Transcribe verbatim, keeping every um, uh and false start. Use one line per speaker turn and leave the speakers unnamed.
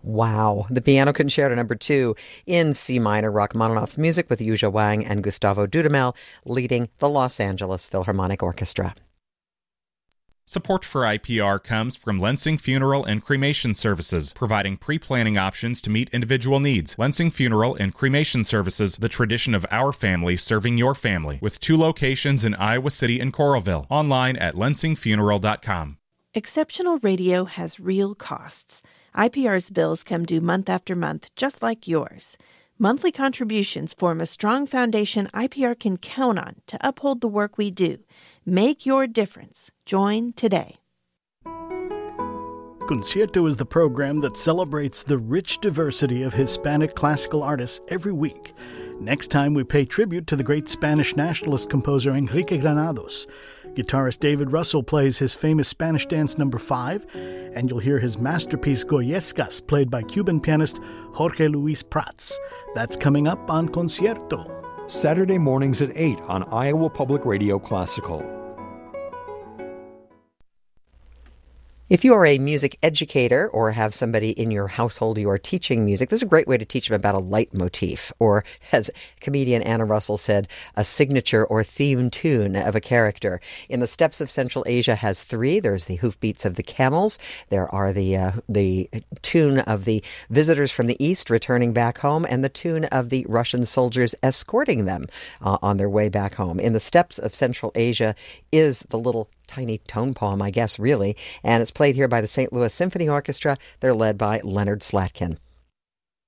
Wow. The Piano Concerto number two in C minor, Rachmaninoff's music with Yuzha Wang and Gustavo Dudamel leading the Los Angeles Philharmonic Orchestra.
Support for I P R comes from Lensing Funeral and Cremation Services, providing pre-planning options to meet individual needs. Lensing Funeral and Cremation Services, the tradition of our family serving your family, with two locations in Iowa City and Coralville. Online at lensing funeral dot com.
Exceptional radio has real costs. I P R's bills come due month after month, just like yours. Monthly contributions form a strong foundation I P R can count on to uphold the work we do. Make your difference. Join today.
Concierto is the program that celebrates the rich diversity of Hispanic classical artists every week. Next time, we pay tribute to the great Spanish nationalist composer Enrique Granados. Guitarist David Russell plays his famous Spanish dance number five, and you'll hear his masterpiece Goyescas, played by Cuban pianist Jorge Luis Prats. That's coming up on Concierto.
Saturday mornings at eight on Iowa Public Radio Classical.
If you are a music educator or have somebody in your household you are teaching music, this is a great way to teach them about a leitmotif, or, as comedian Anna Russell said, a signature or theme tune of a character. In the Steppes of Central Asia has three. There's the hoofbeats of the camels. There are the uh, the tune of the visitors from the east returning back home, and the tune of the Russian soldiers escorting them uh, on their way back home. In the Steppes of Central Asia is the little tiny tone poem, I guess, really, and it's played here by the Saint Louis Symphony Orchestra. They're led by Leonard Slatkin.